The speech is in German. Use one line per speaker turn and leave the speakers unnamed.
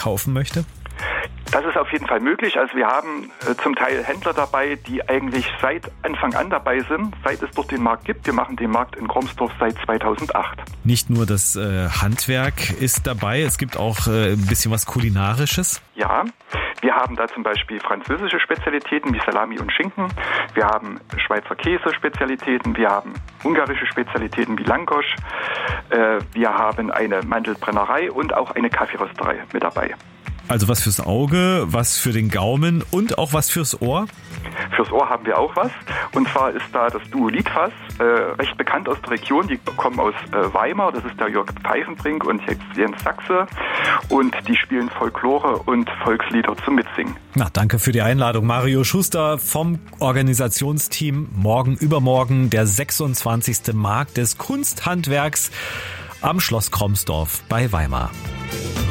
kaufen möchte?
Das ist auf jeden Fall möglich. Also wir haben zum Teil Händler dabei, die eigentlich seit Anfang an dabei sind, seit es dort den Markt gibt. Wir machen den Markt in Kromsdorf seit 2008.
Nicht nur das Handwerk ist dabei, es gibt auch ein bisschen was Kulinarisches.
Ja, wir haben da zum Beispiel französische Spezialitäten wie Salami und Schinken. Wir haben Schweizer Käse-Spezialitäten. Wir haben ungarische Spezialitäten wie Langosch. Wir haben eine Mandelbrennerei und auch eine Kaffeerösterei mit dabei.
Also was fürs Auge, was für den Gaumen und auch was fürs Ohr?
Fürs Ohr haben wir auch was. Und zwar ist da das Duo Liedfass, recht bekannt aus der Region. Die kommen aus Weimar. Das ist der Jörg Pfeifenbrink und Jens Sachse. Und die spielen Folklore und Volkslieder zum Mitsingen.
Na, danke für die Einladung. Mario Schuster vom Organisationsteam. Morgen, übermorgen, der 26. Markt des Kunsthandwerks am Schloss Kromsdorf bei Weimar.